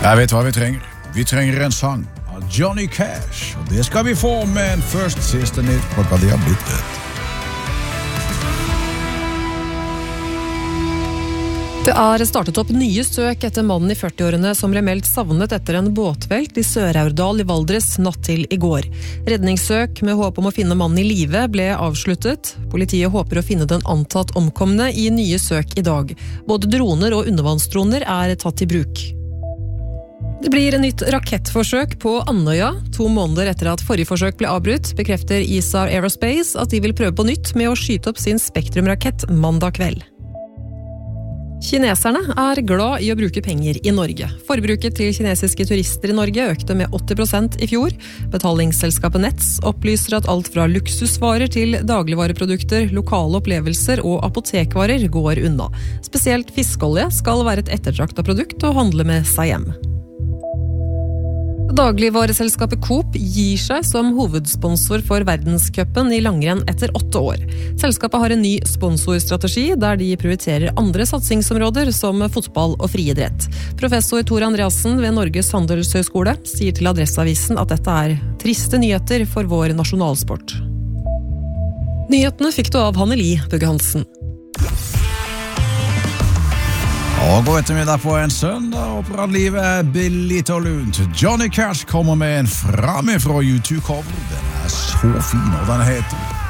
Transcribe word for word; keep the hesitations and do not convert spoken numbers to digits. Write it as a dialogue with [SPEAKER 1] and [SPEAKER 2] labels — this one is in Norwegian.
[SPEAKER 1] Jeg vet hva vi trenger. Vi trenger en sang av Johnny Cash, og det skal vi få, men først siste nytt klokka de har blitt rett.
[SPEAKER 2] Det er startet opp nye søk etter mannen i førtiårene som ble meldt savnet etter en båtvelt i Sør-Aurdal i Valdres natt til i går. Redningssøk med håp om å finne mannen i live ble avsluttet. Politiet håper å finne den antatt omkomne i nye søk i dag. Både droner og undervannsdroner er tatt i bruk. Det blir en nytt rakettforsøk på Andøya. To måneder etter at forrige forsøk ble avbrutt, bekrefter E S A R Aerospace at de vil prøve på nytt med å skyte opp sin Spektrum-rakett mandag kveld. Kineserne er glad i å bruke penger i Norge. Forbruket til kinesiske turister i Norge økte med åtti prosent i fjor. Betalingsselskapet Nets opplyser at alt fra luksusvarer til dagligvareprodukter, lokale opplevelser og apotekvarer går unna. Spesielt fiskeolje skal være et ettertraktet produkt å handle med seg hjem. Dagligvareselskapet Coop gir seg som hovedsponsor for verdenscupen i langrenn etter åtte år. Selskapet har en ny sponsorstrategi der de prioriterer andre satsingsområder som fotball og friidrett. Professor Tor Andreassen ved Norges Handelshøyskole sier til Adresseavisen at dette er triste nyheter for vår nasjonalsport. Nyhetene fikk du av Hanneli Bugge Hansen.
[SPEAKER 1] Og god ettermiddag på en søndag, og livet er billig og lunt. Johnny Cash kommer med en framifrå U to-cover. Den er så fin, og den heter